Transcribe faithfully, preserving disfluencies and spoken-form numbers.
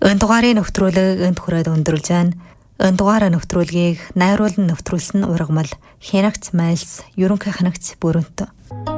Энэ дугаарыг нэвтрүүлэг энд хүрээд өндөрлж байна. Энэ дугаараа нэвтрүүлгийг найруулан нэвтрүүлсэн ургамал Хянагц Майлс ерөнхий хянагч Бүрэнт.